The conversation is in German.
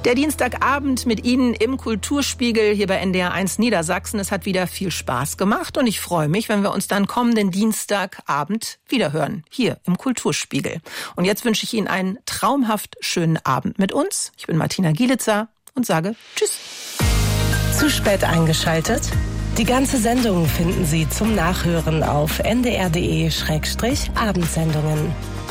Der Dienstagabend mit Ihnen im Kulturspiegel hier bei NDR1 Niedersachsen. Es hat wieder viel Spaß gemacht und ich freue mich, wenn wir uns dann kommenden Dienstagabend wiederhören, hier im Kulturspiegel. Und jetzt wünsche ich Ihnen einen traumhaft schönen Abend mit uns. Ich bin Martina Gielitzer und sage Tschüss. Zu spät eingeschaltet? Die ganze Sendung finden Sie zum Nachhören auf ndr.de/Abendsendungen.